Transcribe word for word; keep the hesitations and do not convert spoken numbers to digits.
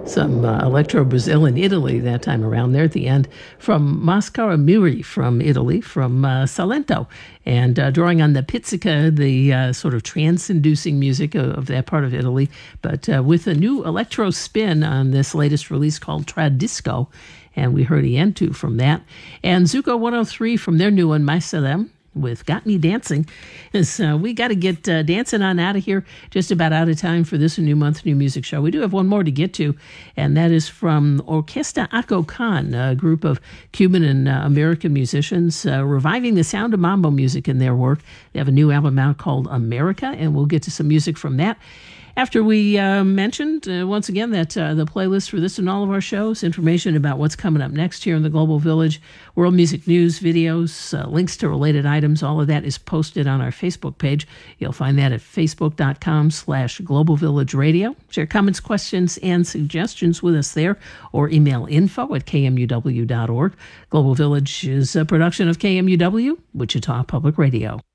Some uh, Electro Brazil in Italy that time around there at the end from Mascara Muri from Italy, from uh, Salento, and uh, drawing on the pizzica, the uh, sort of trance-inducing music of, of that part of Italy, but uh, with a new electro spin on this latest release called Tradisco, and we heard Ientu from that. And Zuko one oh three from their new one, Myselem, with Got Me Dancing. Is, uh, we got to get uh, dancing on out of here. Just about out of time for this New Month, New Music show. We do have one more to get to, and that is from Orquesta Acocan, a group of Cuban and uh, American musicians uh, reviving the sound of mambo music in their work. They have a new album out called America, and we'll get to some music from that. After we uh, mentioned, uh, once again, that uh, the playlist for this and all of our shows, information about what's coming up next here in the Global Village, world music news, videos, uh, links to related items, all of that is posted on our Facebook page. You'll find that at facebook.com slash Global Village Radio. Share comments, questions, and suggestions with us there, or email info at k m u w dot org. Global Village is a production of K M U W, Wichita Public Radio.